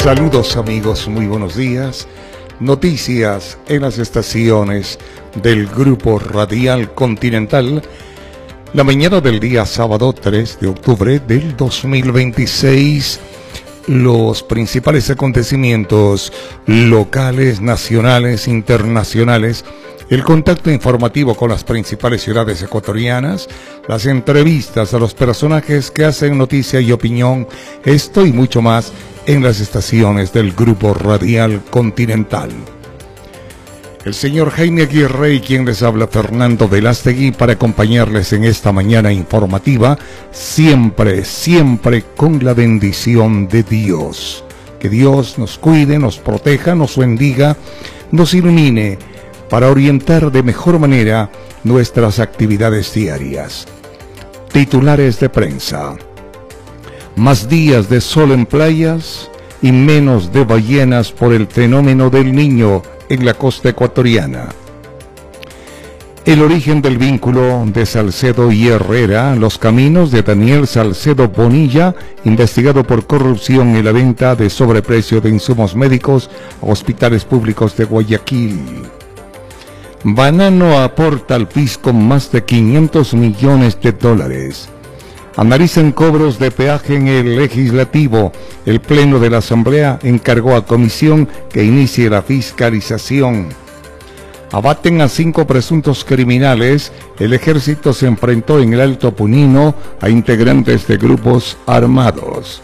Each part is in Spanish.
Saludos amigos, muy buenos días. Noticias en las estaciones del Grupo Radial Continental. La mañana del día sábado 3 de octubre del 2026. Los principales acontecimientos locales, nacionales, internacionales. El contacto informativo con las principales ciudades ecuatorianas, las entrevistas a los personajes que hacen noticia y opinión, esto y mucho más en las estaciones del Grupo Radial Continental. El señor Jaime Aguirre y quien les habla, Fernando Velástegui, para acompañarles en esta mañana informativa, siempre con la bendición de Dios. Que Dios nos cuide, nos proteja, nos bendiga, nos ilumine, para orientar de mejor manera nuestras actividades diarias. Titulares de prensa. Más días de sol en playas y menos de ballenas por el fenómeno del Niño en la costa ecuatoriana. El origen del vínculo de Salcedo y Herrera, los caminos de Daniel Salcedo Bonilla, investigado por corrupción en la venta de sobreprecio de insumos médicos a hospitales públicos de Guayaquil. Banano aporta al fisco más de 500 millones de dólares. Analizan cobros de peaje en el legislativo. El pleno de la Asamblea encargó a comisión que inicie la fiscalización. Abaten a 5 presuntos criminales. El ejército se enfrentó en el Alto Punino a integrantes de grupos armados.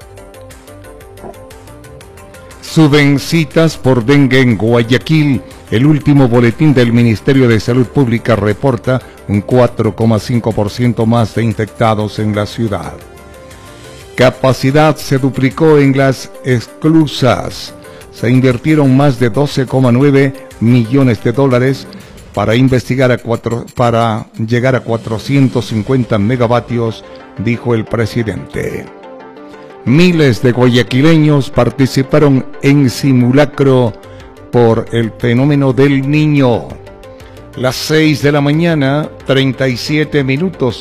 Suben citas por dengue en Guayaquil. El último boletín del Ministerio de Salud Pública reporta un 4,5% más de infectados en la ciudad. Capacidad se duplicó en las esclusas. Se invirtieron más de 12,9 millones de dólares para para llegar a 450 megavatios, dijo el presidente. Miles de guayaquileños participaron en simulacro por el fenómeno del Niño. Las 6 de la mañana, 37 minutos,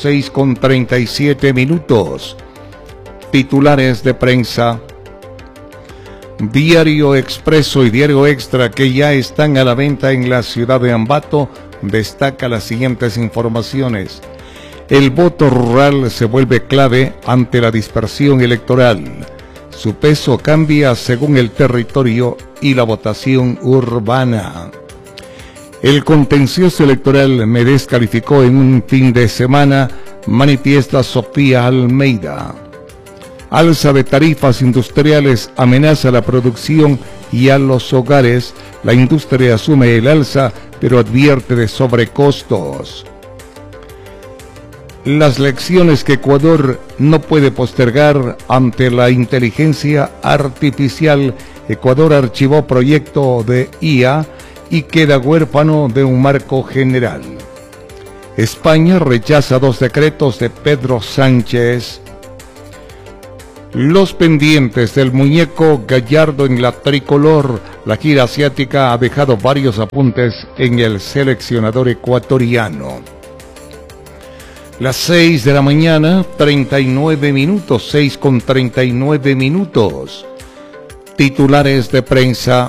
6:37. Titulares de prensa. Diario Expreso y Diario Extra, que ya están a la venta en la ciudad de Ambato, destaca las siguientes informaciones. El voto rural se vuelve clave ante la dispersión electoral. Su peso cambia según el territorio y la votación urbana. El contencioso electoral me descalificó en un fin de semana, manifiesta Sofía Almeida. Alza de tarifas industriales amenaza la producción y a los hogares. La industria asume el alza, pero advierte de sobrecostos. Las lecciones que Ecuador no puede postergar ante la inteligencia artificial. Ecuador archivó proyecto de IA y queda huérfano de un marco general. España rechaza 2 decretos de Pedro Sánchez. Los pendientes del muñeco Gallardo en la tricolor. La gira asiática ha dejado varios apuntes en el seleccionador ecuatoriano. Las 6 de la mañana, 39 minutos, 6:39. Titulares de prensa.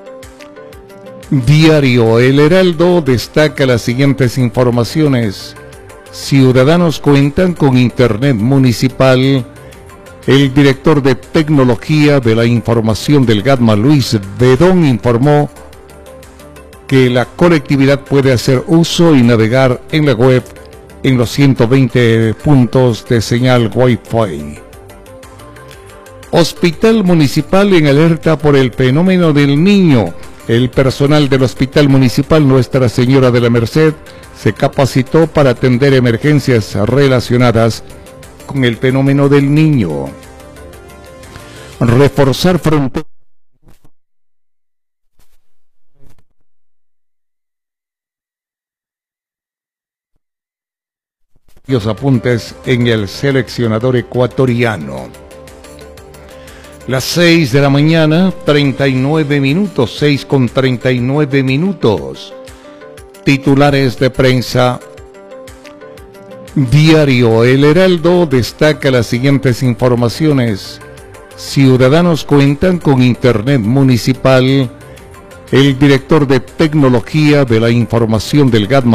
Diario El Heraldo destaca las siguientes informaciones. Ciudadanos cuentan con internet municipal. El director de Tecnología de la Información del GADMA, Luis Bedón, informó que la colectividad puede hacer uso y navegar en la web en los 120 puntos de señal Wi-Fi. Hospital Municipal en alerta por el fenómeno del Niño. El personal del Hospital Municipal Nuestra Señora de la Merced se capacitó para atender emergencias relacionadas con el fenómeno del Niño. Reforzar fronteras. Apuntes en el seleccionador ecuatoriano. Las 6 de la mañana, 39 minutos, 6:39. Titulares de prensa. Diario El Heraldo destaca las siguientes informaciones. ciudadanos cuentan con internet municipal. El director de tecnología de la información del GAT